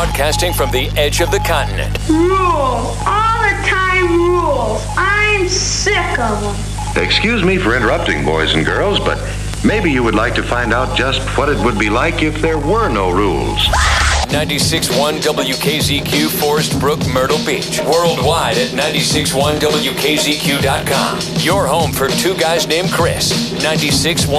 Broadcasting from the edge of the continent. Rules. All the time rules. I'm sick of them. Excuse me for interrupting, boys and girls, but maybe you would like to find out just what it would be like if there were no rules. 96.1 WKZQ, Forest Brook, Myrtle Beach. Worldwide at 96.1WKZQ.com. Your home for two guys named Chris. 96.1